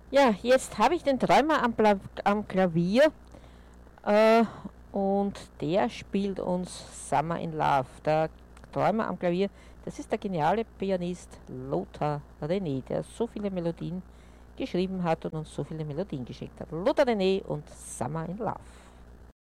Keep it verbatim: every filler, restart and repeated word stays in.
Ja, jetzt habe ich den Träumer am, Pla am Klavier äh, und der spielt uns Summer in Love. Der Träumer am Klavier, das ist der geniale Pianist Lothar René, der so viele Melodien geschrieben hat und uns so viele Melodien geschickt hat. Lothar René und Summer in Love.